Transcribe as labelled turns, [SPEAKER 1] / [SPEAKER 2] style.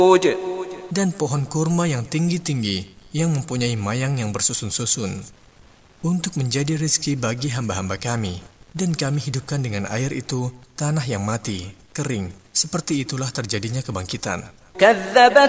[SPEAKER 1] dan pohon kurma yang tinggi-tinggi yang mempunyai mayang yang bersusun-susun untuk menjadi rezeki bagi hamba-hamba kami. Dan kami hidupkan dengan air itu tanah yang mati, kering. Seperti itulah terjadinya kebangkitan.
[SPEAKER 2] كذبت